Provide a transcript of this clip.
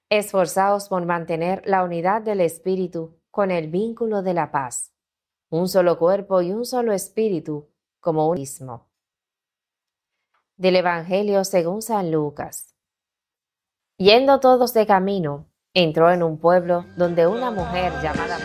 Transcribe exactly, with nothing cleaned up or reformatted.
Esforzaos por mantener la unidad del Espíritu con el vínculo de la paz, un solo cuerpo y un solo Espíritu, como un mismo. Del Evangelio según San Lucas. Yendo todos de camino, entró en un pueblo donde una mujer llamada